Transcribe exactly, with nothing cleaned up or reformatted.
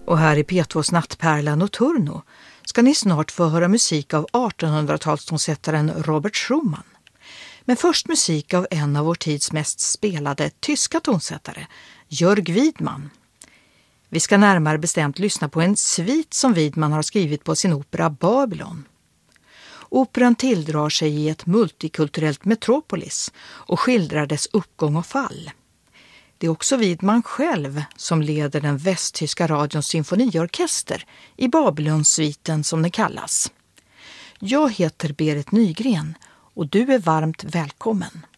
Och här i P tvås nattpärla Notturno ska ni snart få höra musik av artonhundratalstonsättaren Robert Schumann. Men först musik av en av vår tids mest spelade tyska tonsättare, Jörg Widmann. Vi ska närmare bestämt lyssna på en svit som Widmann har skrivit på sin opera Babylon. Operan tilldrar sig i ett multikulturellt metropolis och skildrar dess uppgång och fall. Det är också Widmann själv som leder den västtyska radions symfoniorkester i Babylonsviten som den kallas. Jag heter Berit Nygren och du är varmt välkommen.